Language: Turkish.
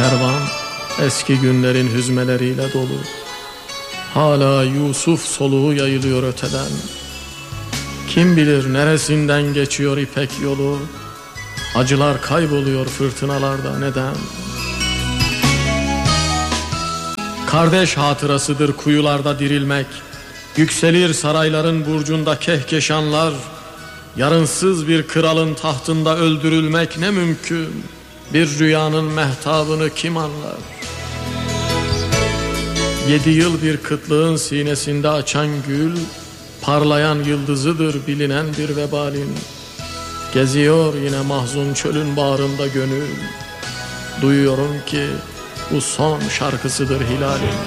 Kervan eski günlerin hüzmeleriyle dolu. Hala Yusuf soluğu yayılıyor öteden. Kim bilir neresinden geçiyor ipek yolu. Acılar kayboluyor fırtınalarda neden? Kardeş hatırasıdır kuyularda dirilmek. Yükselir sarayların burcunda kehkeşanlar. Yarınsız bir kralın tahtında öldürülmek ne mümkün? Bir rüyanın mehtabını kim anlar? 7 yıl bir kıtlığın sinesinde açan gül, parlayan yıldızıdır bilinen bir vebalin. Geziyor yine mahzun çölün bağrında gönül. Duyuyorum ki bu son şarkısıdır hilalin.